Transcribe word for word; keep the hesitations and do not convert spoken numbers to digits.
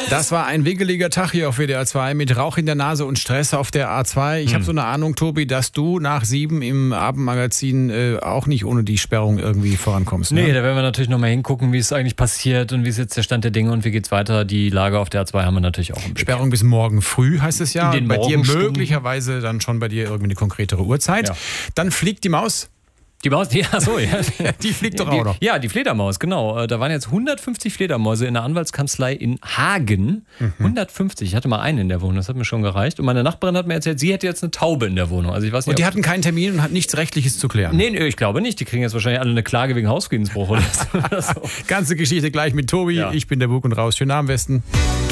Das war ein wickeliger Tag hier auf W D R zwei mit Rauch in der Nase und Stress auf der A zwei. Ich hm. habe so eine Ahnung, Tobi, dass du nach sieben im Abendmagazin äh, auch nicht ohne die Sperrung irgendwie vorankommst. Ne? Nee, da werden wir natürlich nochmal hingucken, wie es eigentlich passiert und wie ist jetzt der Stand der Dinge und wie geht's weiter. Die Lage auf der A zwei haben wir natürlich auch im Blick. Sperrung bis morgen früh heißt es ja. In den bei dir Morgenstunden. möglicherweise dann schon bei dir irgendwie eine konkretere Uhrzeit. Ja. Dann fliegt die Maus. Die Maus, ja, so, ja. Die fliegt doch die, auch noch. Ja, die Fledermaus, genau. Da waren jetzt hundertfünfzig Fledermäuse in der Anwaltskanzlei in Hagen. Mhm. hundertfünfzig. Ich hatte mal einen in der Wohnung, das hat mir schon gereicht. Und meine Nachbarin hat mir erzählt, sie hätte jetzt eine Taube in der Wohnung. Also ich weiß nicht, und die hatten keinen Termin und hat nichts Rechtliches zu klären? Nee, nee, ich glaube nicht. Die kriegen jetzt wahrscheinlich alle eine Klage wegen Hausfriedensbruch oder so. Ganze Geschichte gleich mit Tobi. Ja. Ich bin der Bug und raus. Schönen Abend, Westen.